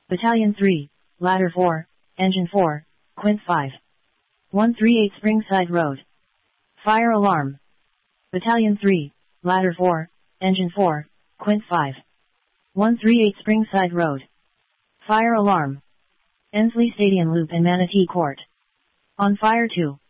Battalion 3, Ladder 4, Engine 4, Quint 5. 138 Springside Road. Fire alarm. Battalion 3, Ladder 4, Engine 4, Quint 5. 138 Springside Road. Fire alarm. Ensley Stadium Loop and Manatee Court. On fire 2.